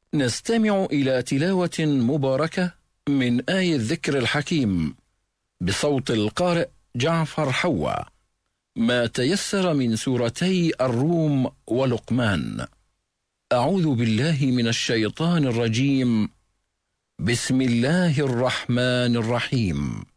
نستمع إلى تلاوة مباركة من آية الذكر الحكيم بصوت القارئ جعفر حوا، ما تيسر من سورتي الروم ولقمان. أعوذ بالله من الشيطان الرجيم. بسم الله الرحمن الرحيم.